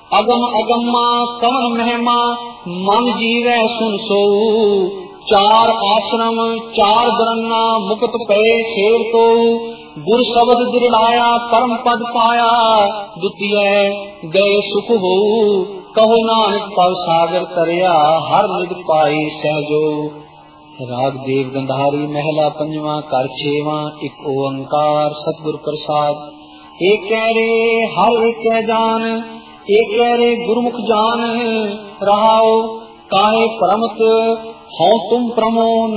अगम अगम्मा कवन महिमा मन जीवै सुन सोऊ। चार आश्रम चार बरन्ना मुक्त पे शेर तो। गुर शब्द दृढ़ाया परम पद पाया द्वितीय गए सुख हो। कहो नानक पव सागर तरिया हर निध पाई सहजो। राग देव गंधारी महला पंजवा कर छेवा। एक ओंकार सतगुर प्रसाद। एक रे हर एक जान एक रे गुरुमुख जान। रहाओ काहे परमत हो तुम प्रमो